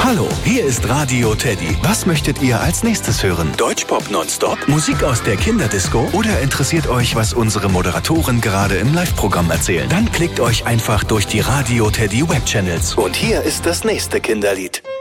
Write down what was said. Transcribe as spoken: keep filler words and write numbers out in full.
Hallo, hier ist Radio Teddy. Was möchtet ihr als nächstes hören? Deutschpop nonstop? Musik aus der Kinderdisco? Oder interessiert euch, was unsere Moderatoren gerade im Live-Programm erzählen? Dann klickt euch einfach durch die Radio Teddy Webchannels. Und hier ist das nächste Kinderlied.